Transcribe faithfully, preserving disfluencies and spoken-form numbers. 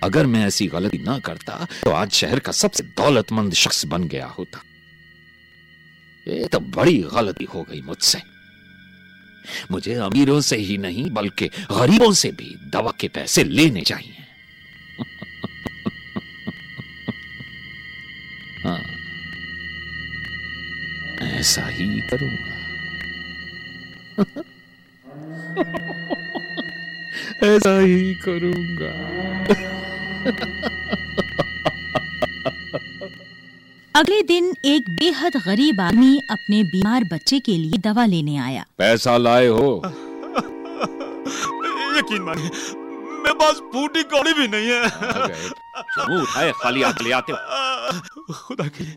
अगर मैं ऐसी गलती ना करता तो आज शहर का सबसे दौलतमंद शख्स बन गया होता। ये तो बड़ी गलती हो गई मुझसे। मुझे अमीरों से ही नहीं बल्कि गरीबों से भी दवा के पैसे लेने चाहिए। हाँ, ऐसा ही करूंगा। ऐसा ही करूंगा। अगले दिन एक बेहद गरीब आदमी अपने बीमार बच्चे के लिए दवा लेने आया। पैसा लाए हो? यकीन मानिए मेरे पास फूटी कौड़ी भी नहीं है। क्यों उठाए खाली हाथ ले आते हो? खुदा के